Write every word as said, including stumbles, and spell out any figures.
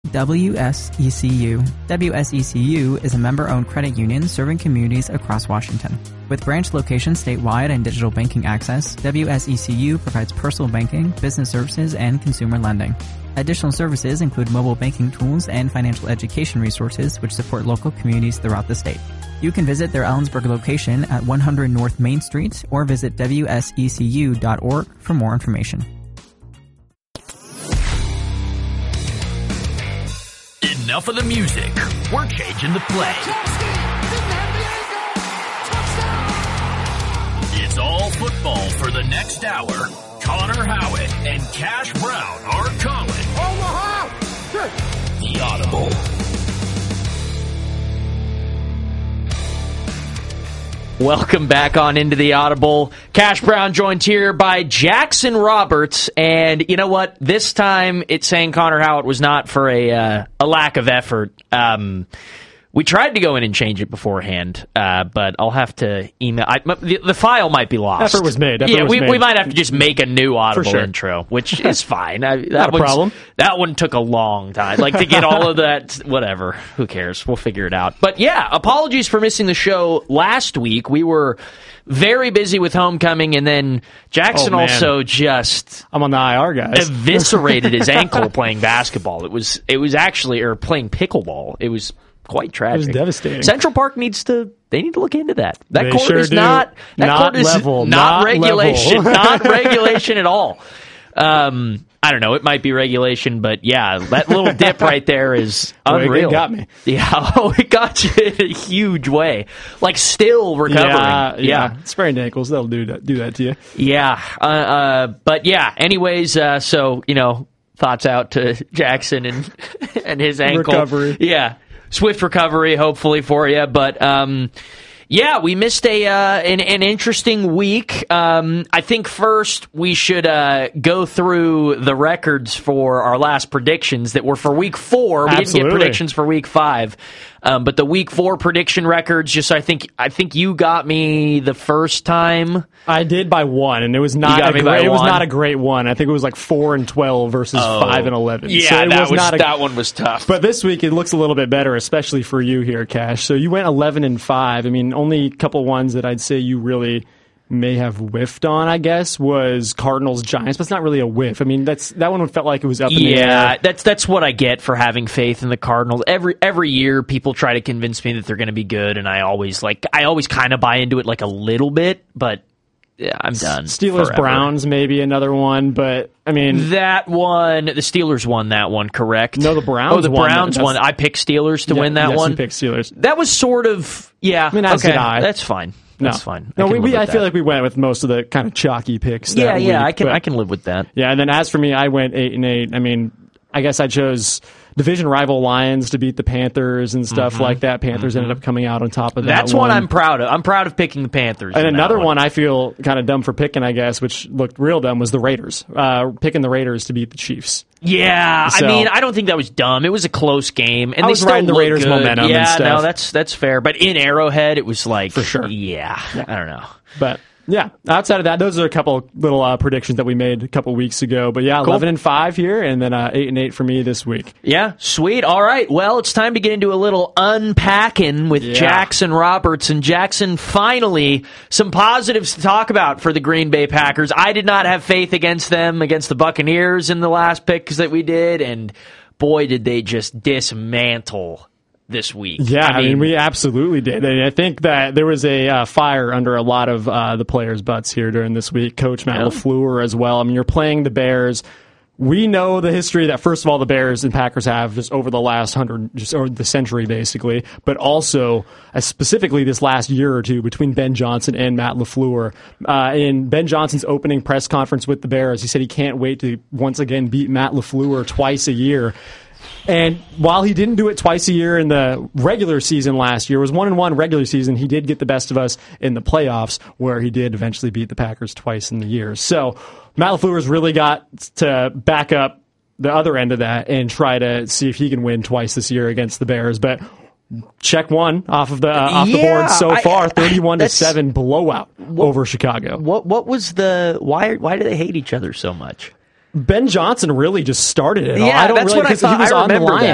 W S E C U. W S E C U is a member-owned credit union serving communities across Washington. With branch locations statewide and digital banking access, W S E C U provides personal banking, business services, and consumer lending. Additional services include mobile banking tools and financial education resources which support local communities throughout the state. You can visit their Ellensburg location at one hundred North Main Street or visit W S E C U dot org for more information. Enough of the music. We're changing the play. It's all football for the next hour. Connor Howitt and Cash Brown are calling. The Audible. Welcome back on into the Audible. Cash Brown joined here by Jackson Roberts, and you know what? This time it's saying Connor Howitt was not for a uh, a lack of effort. Um, we tried to go in and change it beforehand, uh, but I'll have to email. I, the, the file might be lost. Effort was made. Effort yeah, was we made. we might have to just make a new Audible sure. intro, which is fine. I, that Not a one's- problem. That one took a long time. Like, to get all of that, whatever. Who cares? We'll figure it out. But yeah, apologies for missing the show last week. We were very busy with homecoming, and then Jackson Oh, man. also just I'm on the I R, guys. eviscerated his ankle playing basketball. It was it was actually or playing pickleball. It was quite tragic. It was devastating. Central Park needs to they need to look into that. That They court sure is do. not that Not court is level. not, Not regulation. level. Not regulation at all. Um I don't know. It might be regulation, but yeah, that little dip right there is Boy, it unreal. got me. Yeah, oh, it got you in a huge way. Like, still recovering. Yeah, yeah. yeah. Sprained ankles, they'll do that, do that to you. Yeah, uh, uh, but yeah. Anyways, uh, so you know, thoughts out to Jackson and and his ankle Recovery. Yeah, swift recovery, hopefully for you. But um, yeah, we missed a uh, an, an interesting week. Um, I think first we should uh, go through the records for our last predictions that were for week four. We didn't Absolutely. get predictions for week five. Um, but the week four prediction records, just I think I think you got me the first time. I did by one, and it was not You got a me by great, it was one? not a great one. I think it was like four and twelve versus five and eleven. Yeah, so it that was, was, not a, that one was tough. But this week it looks a little bit better, especially for you here, Cash. So you went eleven and five. I mean, only a couple ones that I'd say you really may have whiffed on, I guess, was Cardinals Giants, but it's not really a whiff. I mean, that's that one felt like it was up in the yeah, air. that's that's what I get for having faith in the Cardinals. Every every year, people try to convince me that they're going to be good, and I always like I always kind of buy into it like a little bit, but yeah, I'm done. Steelers forever. Browns maybe another one, but I mean, That one, the Steelers won that one, correct? No, the Browns Oh, the won. Browns That's- won. I picked Steelers to yeah, win that yes, one. you picked Steelers. That was sort of yeah. I mean, as okay, did I. that's fine. No, That's fine. No, I can we, live we with I feel that. like we went with most of the kind of chalky picks. That yeah, yeah. week, I can but- I can live with that. Yeah, and then as for me, I went eight and eight. I mean, I guess I chose division rival Lions to beat the Panthers and stuff Mm-hmm. like that. Panthers ended up coming out on top of that. That's one. what I'm proud of. I'm proud of picking the Panthers. And in that another one. one I feel kind of dumb for picking, I guess, which looked real dumb, was the Raiders. Uh, picking the Raiders to beat the Chiefs. Yeah, So- I mean, I don't think that was dumb. It was a close game, and I they was still riding the look Raiders' good. momentum and Yeah, stuff. no, that's that's fair. But in Arrowhead, it was like For sure. Yeah, I don't know. But yeah, outside of that, those are a couple little uh, predictions that we made a couple weeks ago. But yeah, Cool. eleven and five here, and then uh, eight and eight for me this week. Yeah, sweet. All right. Well, it's time to get into a little unpacking with Yeah. Jackson Roberts. And Jackson, finally, some positives to talk about for the Green Bay Packers. I did not have faith against them, against the Buccaneers in the last picks that we did. And boy, did they just dismantle this week. Yeah, I mean, we absolutely did. And I think that there was a uh, fire under a lot of uh, the players' butts here during this week. Coach Matt Yeah. LaFleur as well. I mean, you're playing the Bears. We know the history that, first of all, the Bears and Packers have just over the last hundred, just over the century, basically, but also uh, specifically this last year or two between Ben Johnson and Matt LaFleur. Uh, in Ben Johnson's opening press conference with the Bears, he said he can't wait to once again beat Matt LaFleur twice a year. And while he didn't do it twice a year in the regular season last year, it was one and one regular season, he did get the best of us in the playoffs, where he did eventually beat the Packers twice in the year. So Matt LaFleur's really got to back up the other end of that and try to see if he can win twice this year against the Bears. But check one off of the uh, off the Yeah, board so I- far, thirty-one to that's- seven blowout over Chicago. What what was the why? Why do they hate each other so much? Ben Johnson really just started it all. Yeah, I don't that's really, what I 'cause thought. He was I on the remember Lions.